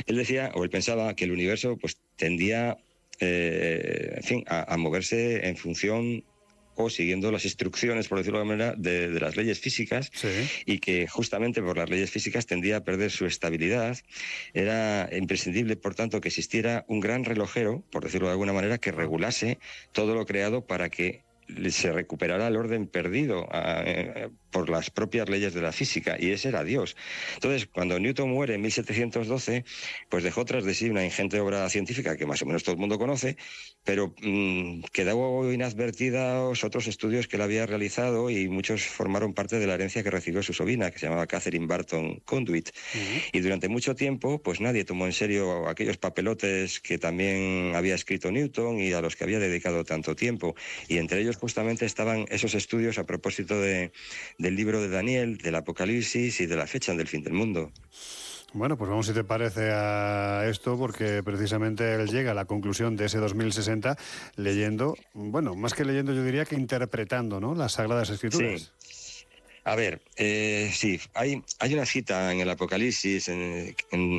Él decía, o él pensaba, que el universo pues tendía, a moverse en función o siguiendo las instrucciones, por decirlo de alguna manera, de las leyes físicas, Sí. y que justamente por las leyes físicas tendía a perder su estabilidad. Era imprescindible, por tanto, que existiera un gran relojero, por decirlo de alguna manera, que regulase todo lo creado para que se recuperara el orden perdido por las propias leyes de la física, y ese era Dios. Entonces, cuando Newton muere en 1712, pues dejó tras de sí una ingente obra científica que más o menos todo el mundo conoce, pero quedó inadvertidos otros estudios que él había realizado, y muchos formaron parte de la herencia que recibió su sobrina, que se llamaba Catherine Barton Conduit. Y durante mucho tiempo, pues nadie tomó en serio aquellos papelotes que también había escrito Newton y a los que había dedicado tanto tiempo. Y entre ellos justamente estaban esos estudios a propósito del libro de Daniel, del Apocalipsis y de la fecha del fin del mundo. Bueno, pues vamos, si te parece, a esto, porque precisamente él llega a la conclusión de ese 2060 leyendo, bueno, más que leyendo, yo diría que interpretando, ¿no?, las Sagradas Escrituras. Sí. A ver, sí, hay una cita en el Apocalipsis, en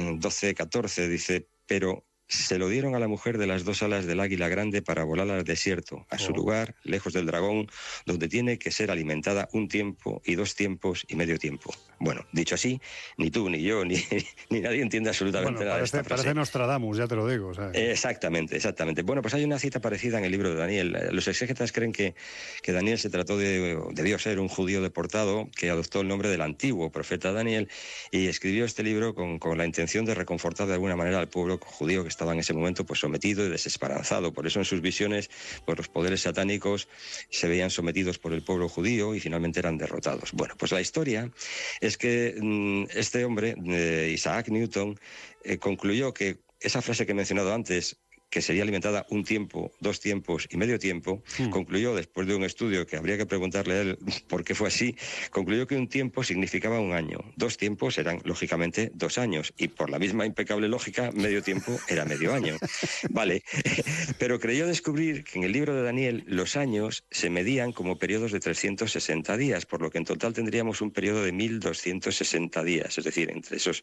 12:14, dice, pero se lo dieron a la mujer de las 2 alas del águila grande para volar al desierto, a su lugar, lejos del dragón, donde tiene que ser alimentada 1 tiempo y 2 tiempos y medio tiempo. Bueno, dicho así, ni tú, ni yo, ni nadie entiende absolutamente nada de esta frase. Parece Nostradamus, ya te lo digo. ¿Sabes? Exactamente. Bueno, pues hay una cita parecida en el libro de Daniel. Los exégetas creen que Daniel debió ser un judío deportado que adoptó el nombre del antiguo profeta Daniel y escribió este libro con la intención de reconfortar de alguna manera al pueblo judío que estaba en ese momento pues sometido y desesperanzado. Por eso en sus visiones pues los poderes satánicos se veían sometidos por el pueblo judío y finalmente eran derrotados. Bueno, pues la historia es que este hombre, Isaac Newton, concluyó que esa frase que he mencionado antes, que sería alimentada 1 tiempo, 2 tiempos y medio tiempo, concluyó, después de un estudio que habría que preguntarle a él por qué fue así, concluyó que 1 tiempo significaba 1 año, 2 tiempos eran, lógicamente, 2 años, y por la misma impecable lógica, medio tiempo era medio año. Vale, pero creyó descubrir que en el libro de Daniel los años se medían como periodos de 360 días, por lo que en total tendríamos un periodo de 1260 días, es decir, entre esos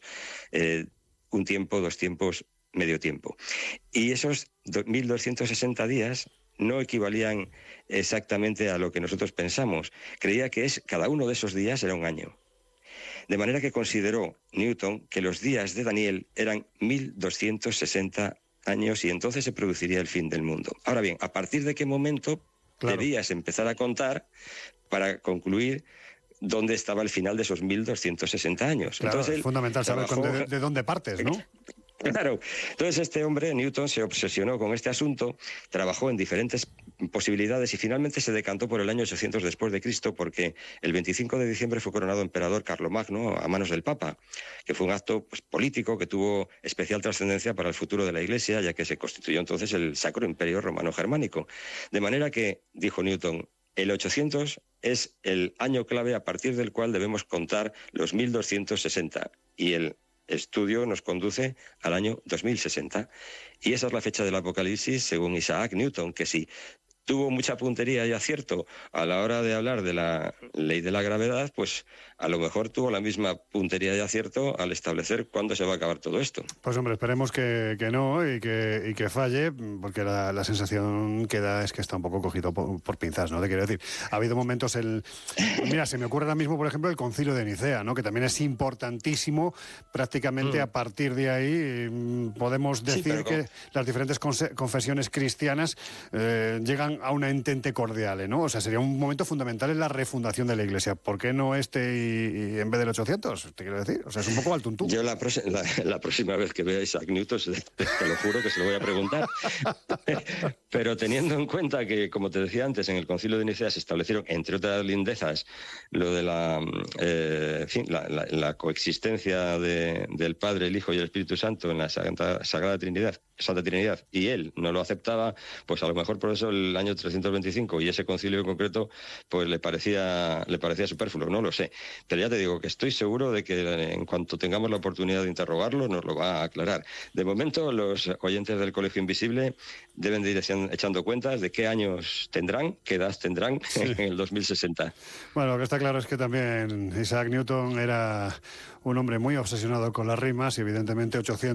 1 tiempo, 2 tiempos, medio tiempo. Y esos 1260 días no equivalían exactamente a lo que nosotros pensamos. Creía que cada uno de esos días era 1 año. De manera que consideró Newton que los días de Daniel eran 1260 años y entonces se produciría el fin del mundo. Ahora bien, ¿a partir de qué momento debías empezar a contar para concluir dónde estaba el final de esos 1260 años? Claro, entonces, es fundamental saber de dónde partes, ¿no? Claro. Entonces este hombre, Newton, se obsesionó con este asunto, trabajó en diferentes posibilidades y finalmente se decantó por el año 800 después de Cristo, porque el 25 de diciembre fue coronado emperador Carlomagno a manos del Papa, que fue un acto político que tuvo especial trascendencia para el futuro de la Iglesia, ya que se constituyó entonces el Sacro Imperio Romano-Germánico. De manera que, dijo Newton, el 800 es el año clave a partir del cual debemos contar los 1260, y el estudio nos conduce al año 2060. Y esa es la fecha del Apocalipsis, según Isaac Newton, que sí tuvo mucha puntería y acierto a la hora de hablar de la ley de la gravedad, pues a lo mejor tuvo la misma puntería y acierto al establecer cuándo se va a acabar todo esto. Pues hombre, esperemos que no y que falle, porque la sensación que da es que está un poco cogido por pinzas, ¿no? Te quiero decir, ha habido momentos mira, se me ocurre ahora mismo, por ejemplo, el Concilio de Nicea, ¿no?, que también es importantísimo. Prácticamente a partir de ahí podemos decir que las diferentes confesiones cristianas llegan a una entente cordial, ¿no? O sea, sería un momento fundamental en la refundación de la Iglesia. ¿Por qué no y en vez del 800? Te quiero decir, o sea, es un poco al tuntún. Yo la próxima vez que vea a Isaac Newton, te lo juro que se lo voy a preguntar. Pero teniendo en cuenta que, como te decía antes, en el Concilio de Nicea se establecieron, entre otras lindezas, lo de la coexistencia del Padre, el Hijo y el Espíritu Santo en la Sagrada Trinidad, Santa Trinidad, y él no lo aceptaba, pues a lo mejor por eso el año 325 y ese concilio en concreto pues le parecía superfluo, no lo sé. Pero ya te digo que estoy seguro de que en cuanto tengamos la oportunidad de interrogarlo nos lo va a aclarar. De momento los oyentes del Colegio Invisible deben de ir echando cuentas de qué años tendrán, qué edad tendrán en el 2060. Bueno, lo que está claro es que también Isaac Newton era un hombre muy obsesionado con las rimas y evidentemente 800